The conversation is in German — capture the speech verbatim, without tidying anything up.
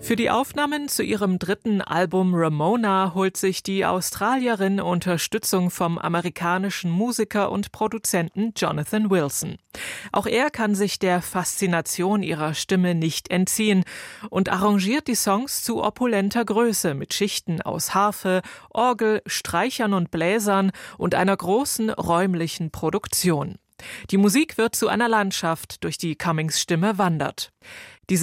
Für die Aufnahmen zu ihrem dritten Album Ramona holt sich die Australierin Unterstützung vom amerikanischen Musiker und Produzenten Jonathan Wilson. Auch er kann sich der Faszination ihrer Stimme nicht entziehen und arrangiert die Songs zu opulenter Größe mit Schichten aus Harfe, Orgel, Streichern und Bläsern und einer großen räumlichen Produktion. Die Musik wird zu einer Landschaft, durch die Cummings Stimme wandert. Die